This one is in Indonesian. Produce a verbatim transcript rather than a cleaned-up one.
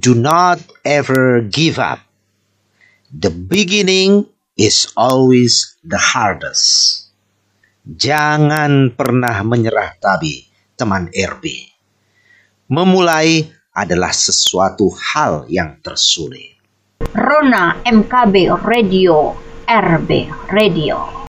Do not ever give up. The beginning is always the hardest. Jangan pernah menyerah tabi, teman R B. Memulai adalah sesuatu hal yang tersulit. Rona M K B Radio, R B Radio.